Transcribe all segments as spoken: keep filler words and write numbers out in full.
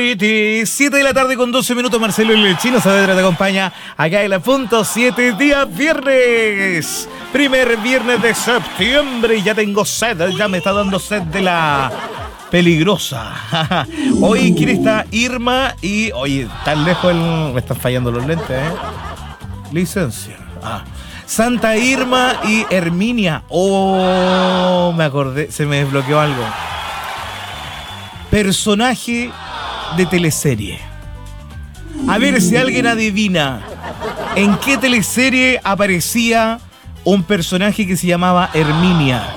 siete de la tarde con doce minutos, Marcelo y el Chino Saavedra te acompaña acá en la punto siete, día viernes, primer viernes de septiembre, y ya tengo sed, ya me está dando sed de la peligrosa. Hoy, ¿quién está? Irma y, oye, tan lejos el... me están fallando los lentes, ¿eh? Licencia. Ah. Santa Irma y Herminia. Oh, me acordé, se me desbloqueó algo. Personaje de teleserie. A ver si alguien adivina en qué teleserie aparecía un personaje que se llamaba Herminia.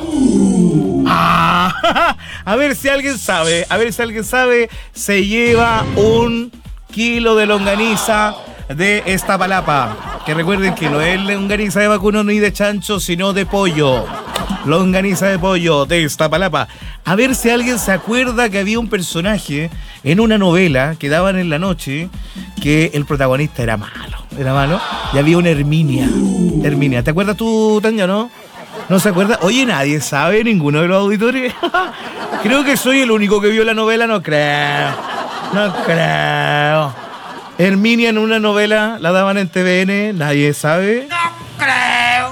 Ah, a ver si alguien sabe, a ver si alguien sabe, se lleva un kilo de longaniza de Iztapalapa. Que recuerden que no es longaniza de vacuno ni de chancho, sino de pollo. Longaniza de pollo de Iztapalapa. A ver si alguien se acuerda que había un personaje en una novela que daban en la noche que el protagonista era malo, era malo, y había una Herminia. Herminia, ¿te acuerdas tú, Tania, no? ¿No se acuerda? Oye, nadie sabe, ninguno de los auditores. Creo que soy el único que vio la novela, no creo. No creo. Herminia en una novela, la daban en T V N, nadie sabe. No creo.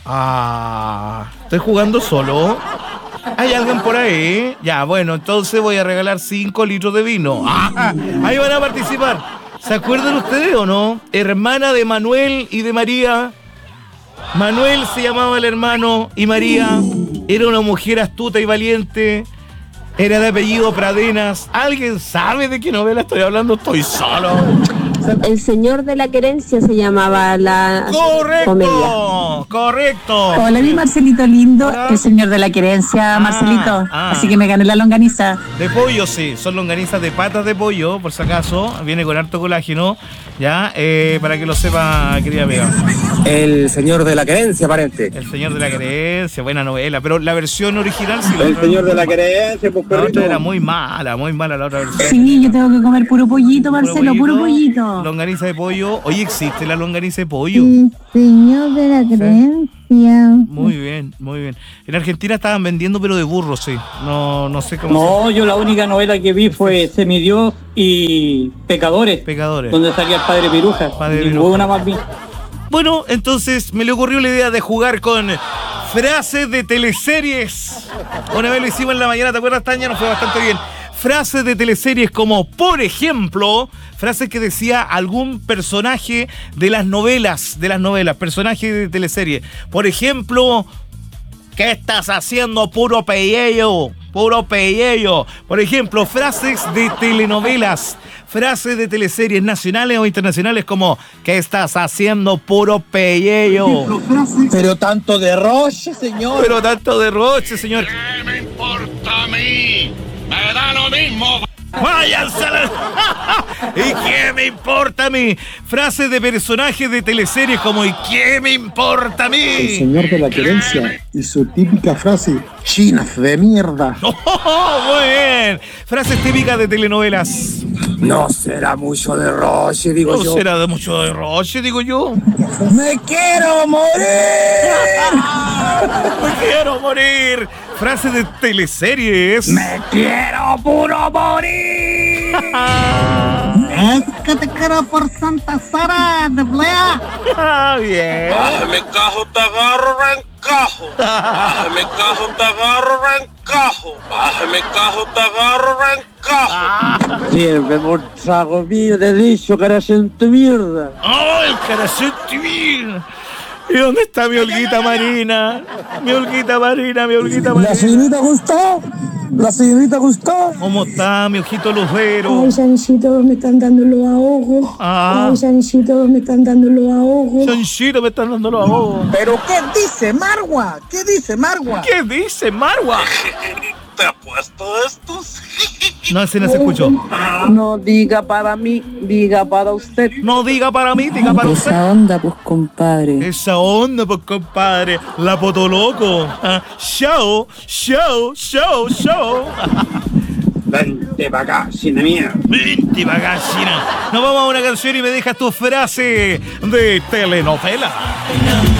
Ah, estoy jugando solo. ¿Hay alguien por ahí? Ya, bueno, entonces voy a regalar cinco litros de vino. Ah, ahí van a participar. ¿Se acuerdan ustedes o no? Hermana de Manuel y de María. Manuel se llamaba el hermano y María era una mujer astuta y valiente. Era de apellido Pradenas. ¿Alguien sabe de qué novela estoy hablando? Estoy solo. El señor de la querencia se llamaba la ¡correcto! Comedia. ¡Correcto! Hola, mi Marcelito lindo, Hola. el señor de la querencia, Ah, Marcelito. ah. Así que me gané la longaniza. De pollo, sí. Son longanizas de patas de pollo, por si acaso. Viene con harto colágeno. Ya, eh, para que lo sepa, querida amiga. El señor de la querencia, aparente. El señor de la querencia, buena novela. Pero la versión original sí. El señor de la querencia, pues La perrito. otra era muy mala, muy mala la otra versión. Sí, yo tengo que comer puro pollito, Marcelo, puro pollito. Longaniza de pollo. Oye, ¿existe la longaniza de pollo? El señor de la creencia. Muy bien, muy bien. En Argentina estaban vendiendo, pero de burro, sí. No, no sé cómo. No, yo la única novela que vi fue Semidios y Pecadores, se... Pecadores. donde salía el padre Piruja. Padre Ninguna más vi. Bueno, entonces me le ocurrió la idea de jugar con frases de teleseries. Una vez lo hicimos en la mañana, ¿te acuerdas, Tania? Nos fue bastante bien. Frases de teleseries como, por ejemplo, frases que decía algún personaje de las novelas, de las novelas, personaje de teleserie. Por ejemplo, ¿qué estás haciendo, puro pelleyo? Puro pelleyo. Por ejemplo, frases de telenovelas, frases de teleseries nacionales o internacionales como, ¿qué estás haciendo, puro pelleyo? Pero tanto derroche, señor. Pero tanto derroche, señor. ¿Qué me importa a mí? Me da lo mismo. ¡Váyanse a la... ¿Y qué me importa a mí? Frases de personajes de teleseries como ¿y qué me importa a mí? El señor de la querencia y su típica frase, chinas de mierda. ¡Oh, muy bien! Frases típicas de telenovelas. No será mucho derroche, digo No yo. será de mucho derroche, digo yo. ¡Me quiero morir! ¡Me quiero morir! Frases de teleseries. ¡Me quiero puro morir! Es que te quiero por Santa Sara de Blea. Ah, bien. Bájame cajo, te agarro, rencajo. Bájame cajo, te agarro, rencajo. Bájame cajo, te agarro, rencajo. Siempre por trago mío te he dicho que eres en tu mierda. ¡Oh, el caracol! ¿Y dónde está mi Olguita Marina? Mi Olguita Marina, mi Olguita Marina. La señorita Gustavo, la señorita Gustavo. ¿Cómo está mi ojito lucero? Ay, Sanchito, me están dando los ahogos. Ah. Ay, Sanchito, me están dando los ahogos. Chanchito, me están dando los ahogos. ¿Pero qué dice Margua? ¿Qué dice Margua? ¿Qué dice Marwa? ¿Te ha puesto estos? No, así no se escuchó. No diga para mí, diga para usted. No diga para mí, diga para usted. Esa onda, pues, compadre. Esa onda, pues, compadre. La potoloco. Ah, show, show, show, show. Vente para acá, sin mía. Vente, bagallina. Nos vamos a una canción y me dejas tu frase de telenovela.